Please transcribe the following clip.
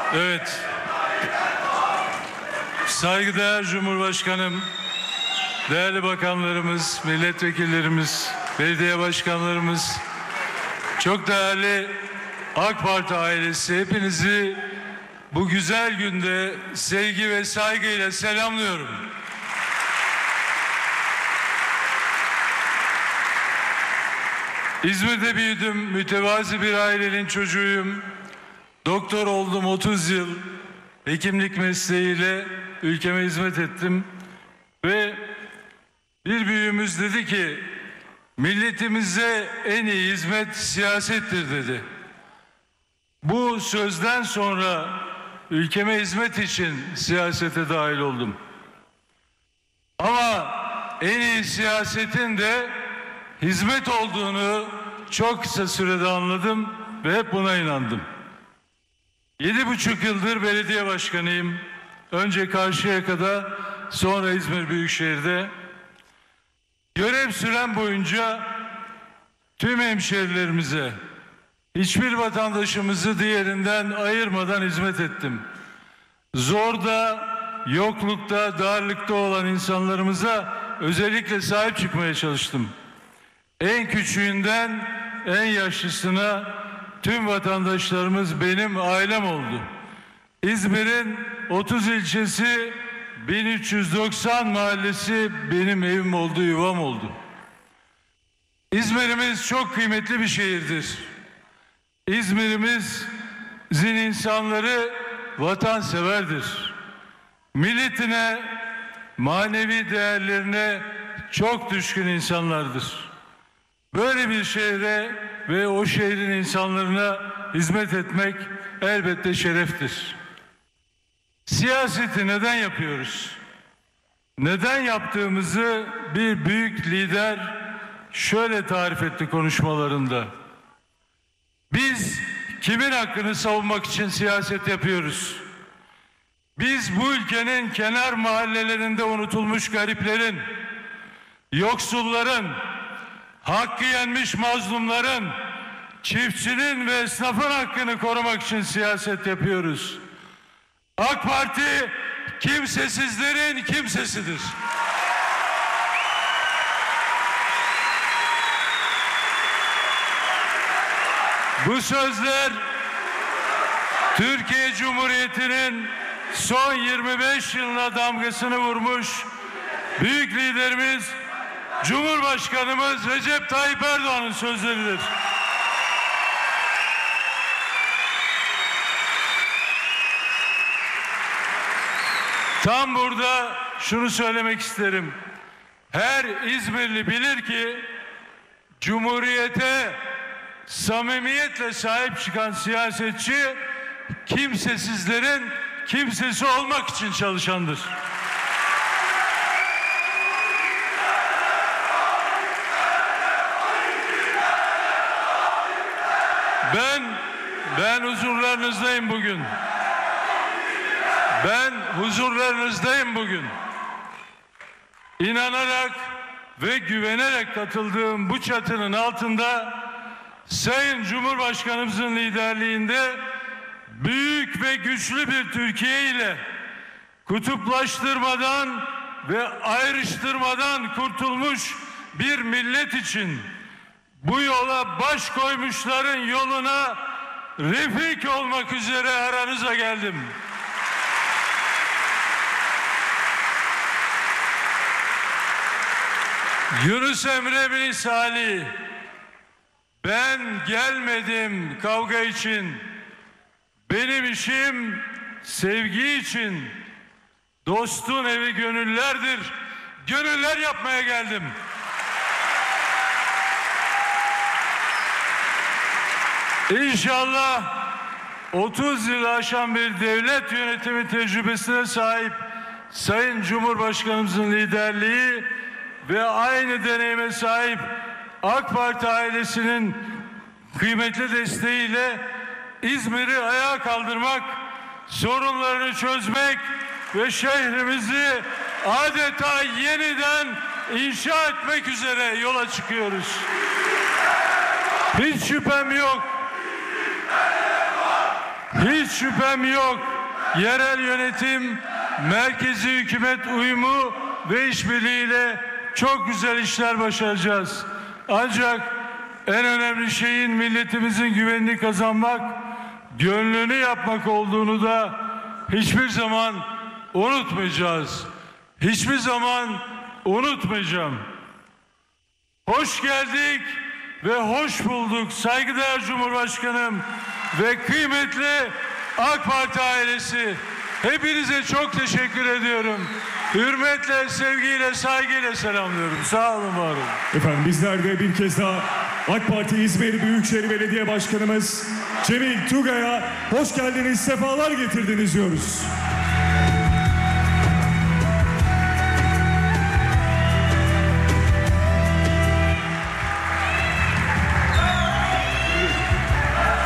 Evet. Saygıdeğer Cumhurbaşkanım, değerli bakanlarımız, milletvekillerimiz, belediye başkanlarımız, çok değerli AK Parti ailesi, hepinizi bu güzel günde sevgi ve saygıyla selamlıyorum. İzmir'de büyüdüm, mütevazi bir ailenin çocuğuyum. Doktor oldum 30 yıl, hekimlik mesleğiyle ülkeme hizmet ettim. Ve bir büyüğümüz dedi ki, milletimize en iyi hizmet siyasettir dedi. Bu sözden sonra ülkeme hizmet için siyasete dahil oldum. Ama en iyi siyasetin de hizmet olduğunu çok kısa sürede anladım ve hep buna inandım. 7,5 yıldır belediye başkanıyım. Önce Karşıyaka'da, sonra İzmir Büyükşehir'de. Görev süren boyunca tüm hemşerilerimize, hiçbir vatandaşımızı diğerinden ayırmadan hizmet ettim. Zorda, yoklukta, darlıkta olan insanlarımıza özellikle sahip çıkmaya çalıştım. En küçüğünden en yaşlısına tüm vatandaşlarımız benim ailem oldu. İzmir'in 30 ilçesi, 1390 mahallesi benim evim oldu, yuvam oldu. İzmir'imiz çok kıymetli bir şehirdir. İzmir'imizin insanları vatanseverdir. Milletine, manevi değerlerine çok düşkün insanlardır. Böyle bir şehre ve o şehrin insanlarına hizmet etmek elbette şereftir. Siyaseti neden yapıyoruz? Neden yaptığımızı bir büyük lider şöyle tarif etti konuşmalarında. Biz kimin hakkını savunmak için siyaset yapıyoruz? Biz bu ülkenin kenar mahallelerinde unutulmuş gariplerin, yoksulların, hakkı yenmiş mazlumların, çiftçinin ve esnafın hakkını korumak için siyaset yapıyoruz. AK Parti kimsesizlerin kimsesidir. Bu sözler Türkiye Cumhuriyeti'nin son 25 yılına damgasını vurmuş büyük liderimiz Cumhurbaşkanımız Recep Tayyip Erdoğan'ın sözleridir. Tam burada şunu söylemek isterim. Her İzmirli bilir ki Cumhuriyete samimiyetle sahip çıkan siyasetçi kimsesizlerin kimsesi olmak için çalışandır. Ben huzurlarınızdayım bugün. Ben huzurlarınızdayım bugün. İnanarak ve güvenerek katıldığım bu çatının altında Sayın Cumhurbaşkanımızın liderliğinde büyük ve güçlü bir Türkiye ile kutuplaştırmadan ve ayrıştırmadan kurtulmuş bir millet için bu yola baş koymuşların yoluna refik olmak üzere aranıza geldim. Yunus Emre misali, ben gelmedim kavga için, benim işim sevgi için, dostun evi gönüllerdir, gönüller yapmaya geldim. İnşallah 30 yılı aşan bir devlet yönetimi tecrübesine sahip Sayın Cumhurbaşkanımızın liderliği ve aynı deneyime sahip AK Parti ailesinin kıymetli desteğiyle İzmir'i ayağa kaldırmak, sorunlarını çözmek ve şehrimizi adeta yeniden inşa etmek üzere yola çıkıyoruz. Hiç şüphem yok. Hiç şüphem yok. Yerel yönetim, merkezi hükümet uyumu ve işbirliğiyle çok güzel işler başaracağız. Ancak en önemli şeyin milletimizin güvenini kazanmak, gönlünü yapmak olduğunu da hiçbir zaman unutmayacağız. Hiçbir zaman unutmayacağım. Hoş geldik ve hoş bulduk saygıdeğer Cumhurbaşkanım ve kıymetli AK Parti ailesi. Hepinize çok teşekkür ediyorum. Hürmetle, sevgiyle, saygıyla selamlıyorum. Sağ olun, var olun. Efendim bizler de bir kez daha AK Parti İzmir Büyükşehir Belediye Başkanımız Cemil Tugay'a hoş geldiniz, sefalar getirdiniz diyoruz.